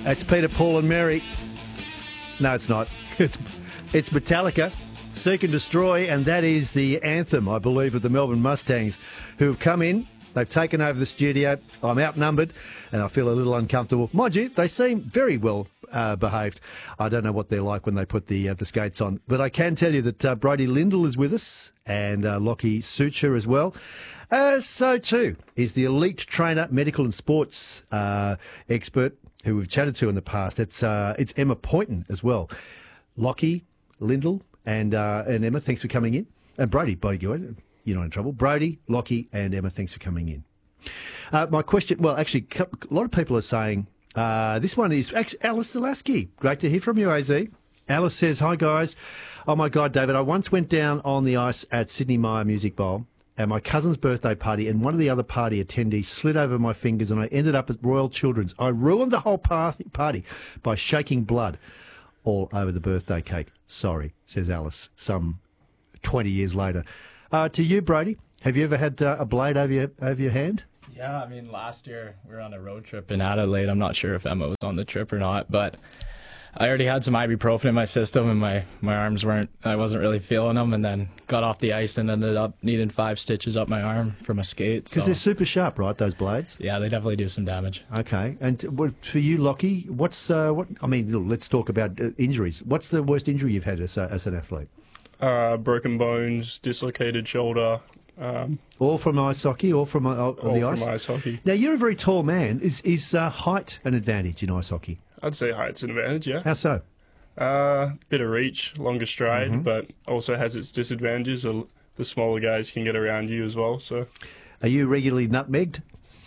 It's Peter, Paul and Mary. No, it's not. It's Metallica, Seek and Destroy, and that is the anthem, I believe, of the Melbourne Mustangs, who have come in. They've taken over the studio. I'm outnumbered, and I feel a little uncomfortable. Mind you, they seem very well behaved. I don't know what they're like when they put the skates on, but I can tell you that Brody Lindell is with us, and Lockie Sucher as well. So too is the elite trainer, medical and sports expert who we've chatted to in the past. It's Emma Poynton as well. Lockie, Lindell, and Emma, thanks for coming in. And Brody, by the way, you're not in trouble. Brody, Lockie, and Emma, thanks for coming in. My question, well, actually, a lot of people are saying this one is actually Alice Zalaski. Great to hear from you, AZ. Alice says, "Hi guys. Oh my God, David, I once went down on the ice at Sydney Myer Music Bowl at my cousin's birthday party, and one of the other party attendees slid over my fingers, and I ended up at Royal Children's. I ruined the whole party by shaking blood all over the birthday cake. Sorry," says Alice, some 20 years later. To you, Brody, have you ever had a blade over your hand? Yeah, I mean, last year we were on a road trip in Adelaide. I'm not sure if Emma was on the trip or not, but I already had some ibuprofen in my system, and my arms I wasn't really feeling them, and then got off the ice and ended up needing 5 stitches up my arm from a skate. Because they're super sharp, right, those blades? Yeah, they definitely do some damage. Okay, and for you, Lockie, let's talk about injuries. What's the worst injury you've had as an athlete? Broken bones, dislocated shoulder. All from ice hockey, all from the ice? All from ice hockey. Now, you're a very tall man. Is height an advantage in ice hockey? I'd say height's an advantage, yeah. How so? Bit of reach, longer stride, but also has its disadvantages. The smaller guys can get around you as well. So, are you regularly nutmegged?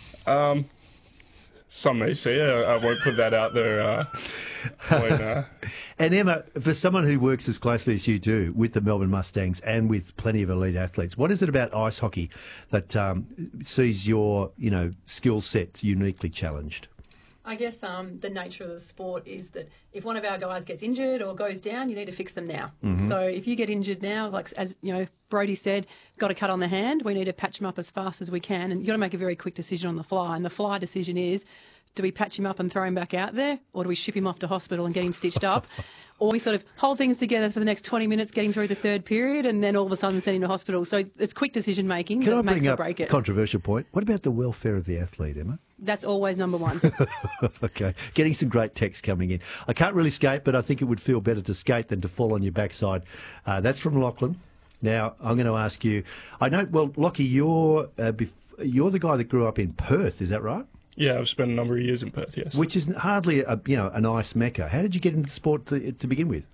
Some may say. I won't put that out there. And Emma, for someone who works as closely as you do with the Melbourne Mustangs and with plenty of elite athletes, what is it about ice hockey that sees your skill set uniquely challenged? I guess the nature of the sport is that if one of our guys gets injured or goes down, you need to fix them now. So if you get injured now, like as Brody said, got a cut on the hand, we need to patch him up as fast as we can, and you've got to make a very quick decision on the fly. And the fly decision is, do we patch him up and throw him back out there, or do we ship him off to hospital and get him stitched up? Or we sort of hold things together for the next 20 minutes, get him through the third period, and then all of a sudden send him to hospital. So it's quick decision making that makes or break it. Controversial point. What about the welfare of the athlete, Emma? That's always number one. Okay. Getting some great text coming in. I can't really skate, but I think it would feel better to skate than to fall on your backside. That's from Lachlan. Now, I'm going to ask you, I know, well, Lockie, you're the guy that grew up in Perth, is that right? Yeah, I've spent a number of years in Perth, yes. Which is hardly an ice mecca. How did you get into the sport to begin with?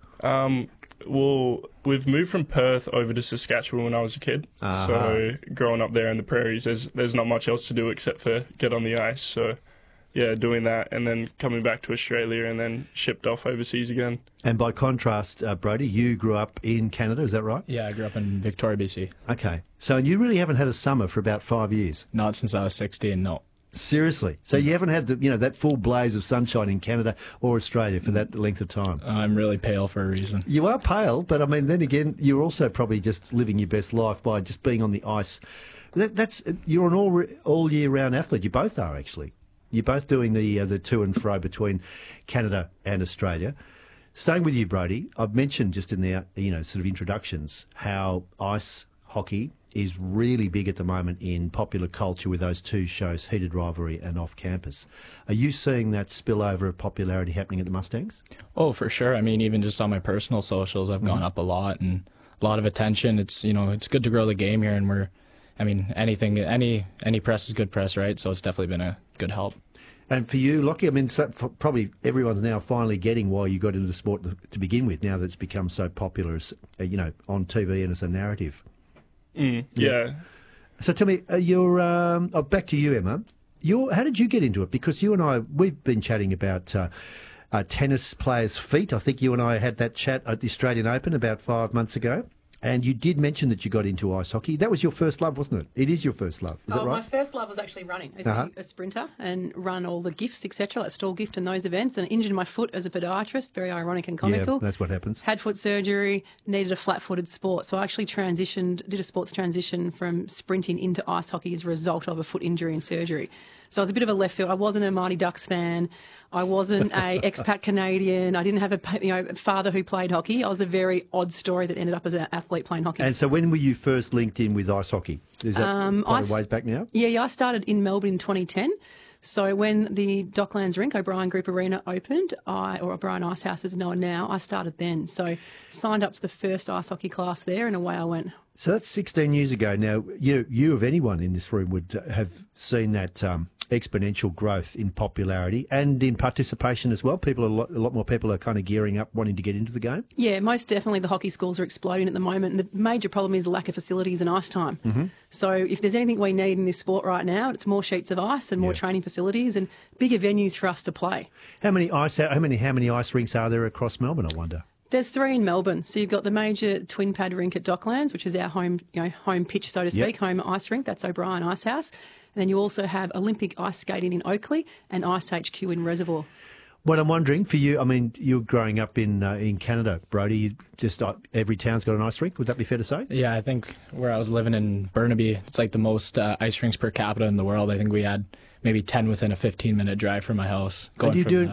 Well, we've moved from Perth over to Saskatchewan when I was a kid. So growing up there in the prairies, there's not much else to do except for get on the ice. So yeah, doing that and then coming back to Australia and then shipped off overseas again. And by contrast, Brody, you grew up in Canada, is that right? Yeah, I grew up in Victoria, BC. Okay. So you really haven't had a summer for about 5 years? Not since I was 16, no. Seriously? So you haven't had that full blaze of sunshine in Canada or Australia for that length of time? I'm really pale for a reason. You are pale, but I mean, then again, you're also probably just living your best life by just being on the ice. You're an all year round athlete. You both are, actually. You're both doing the to and fro between Canada and Australia. Staying with you, Brody, I've mentioned just in the sort of introductions how ice hockey is really big at the moment in popular culture with those two shows, Heated Rivalry and Off Campus. Are you seeing that spillover of popularity happening at the Mustangs? Oh, for sure. I mean, even just on my personal socials, I've gone up a lot and a lot of attention. It's it's good to grow the game here, and any press is good press, right? So it's definitely been a good help. And for you, Lockie, I mean, probably everyone's now finally getting why you got into the sport to begin with, now that it's become so popular, as, on TV and as a narrative. Yeah. So tell me, back to you, Emma. How did you get into it? Because you and I, we've been chatting about tennis players' feet. I think you and I had that chat at the Australian Open about 5 months ago. And you did mention that you got into ice hockey. That was your first love, wasn't it? It is your first love. Is that right? My first love was actually running. I was a sprinter and run all the gifts, etc., like stall gift and those events, and injured my foot as a podiatrist, very ironic and comical. Yeah, that's what happens. Had foot surgery, needed a flat-footed sport. So I actually did a sports transition from sprinting into ice hockey as a result of a foot injury and surgery. So I was a bit of a left field. I wasn't a Mighty Ducks fan. I wasn't a expat Canadian. I didn't have a father who played hockey. I was the very odd story that ended up as an athlete playing hockey. And so when were you first linked in with ice hockey? Is that quite a ways back now? Yeah, I started in Melbourne in 2010. So when the Docklands rink, O'Brien Group Arena, opened, or O'Brien Ice House as known now, I started then. So signed up to the first ice hockey class there, and away I went. So that's 16 years ago. Now, you of anyone in this room would have seen that exponential growth in popularity and in participation as well. A lot more people are kind of gearing up, wanting to get into the game. Yeah, most definitely the hockey schools are exploding at the moment. And the major problem is the lack of facilities and ice time. Mm-hmm. So if there's anything we need in this sport right now, it's more sheets of ice and more training facilities and bigger venues for us to play. How many ice rinks are there across Melbourne, I wonder? There's 3 in Melbourne. So you've got the major twin pad rink at Docklands, which is our home pitch, so to speak, home ice rink. That's O'Brien Ice House. And then you also have Olympic ice skating in Oakley and Ice HQ in Reservoir. What I'm wondering for you, I mean, you're growing up in Canada, Brodie. Just every town's got an ice rink. Would that be fair to say? Yeah, I think where I was living in Burnaby, it's like the most ice rinks per capita in the world. I think we had maybe 10 within a 15-minute drive from my house. Are you doing